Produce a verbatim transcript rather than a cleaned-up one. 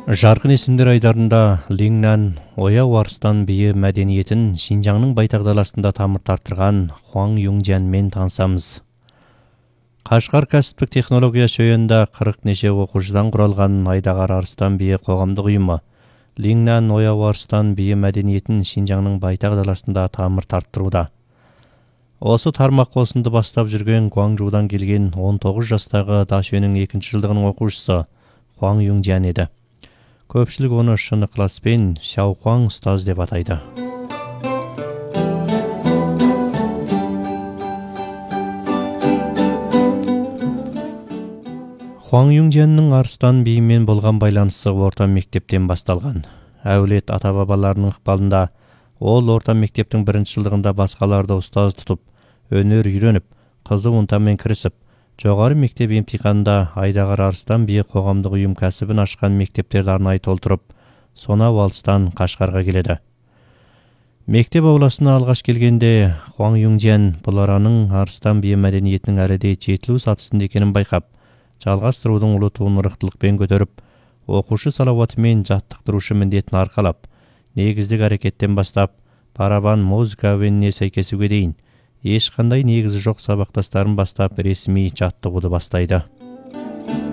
Жарқын есімдер айдарында Лиңнан Ояу Арыстан биі мәдениетін Шинжаңның байтақ даласында тамыр тартырған Хуаң Юңжянмен танысамыз. Қашқар кәсіптік технология шөйенді қырық неше оқушыдан құралған Айдағар Арыстан биі қоғамдық ұйымы Лиңнан Ояу Арыстан биі мәдениетін Шинжаңның байтақ даласында тамыр тарттыруда. Осы тармақ қосынды бастап жүрген Гуаңжудан келген он тоғыз жастағы Дашөнің екінші жылдығының оқушысы Хуаң Юңжян еді. Көпшілік оны шын ықыласпен Шаухуаң ұстаз деп атайды. Хуаң Юңжянның Арыстан биімен болған байланысы орта мектептен басталған. Әулет ата-бабаларының ықпалында ол орта мектептің бірінші жылдығында басқаларды ұстаз тұтып, өнер үйреніп, қызу ынтамен кірісіп, жоғары мектеп емтиханында Айдағар Арыстан биі қоғамдық ұйым кәсібін ашқан мектептерді арнайы толтырып, сонау алыстан Қашқарға келеді. Мектеп ауласына алғаш келгенде Хуаң Юңжян бұл араның Арыстан биі мәдениетінің әлі де жетілу сатысында екенін байқап, жалғастырудың ұлы туын ырықтылықпен көтеріп, оқушы салауаты мен жаттықтырушы міндетін арқалап, негіздік әрекеттен бастап, барабан музыка әуеніне сәйкесуге дейін ешқандай негізі жоқ сабақтастарын бастап ресми жаттығуды бастайды.